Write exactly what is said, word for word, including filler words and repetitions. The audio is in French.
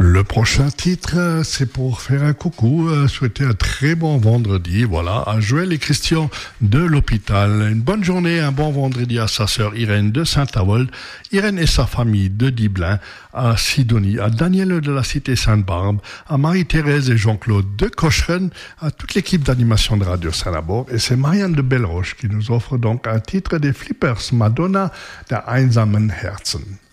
Le prochain titre, c'est pour faire un coucou, euh, souhaiter un très bon vendredi, voilà, à Joël et Christian de l'hôpital. Une bonne journée, un bon vendredi à sa sœur Irène de Saint-Avold, Irène et sa famille de Diblin, à Sidonie, à Daniel de la Cité Sainte-Barbe, à Marie-Thérèse et Jean-Claude de Cocheren, à toute l'équipe d'animation de Radio Saint-Labor. Et c'est Marianne de Belleroche qui nous offre donc un titre des Flippers, Madonna der einsamen Herzen.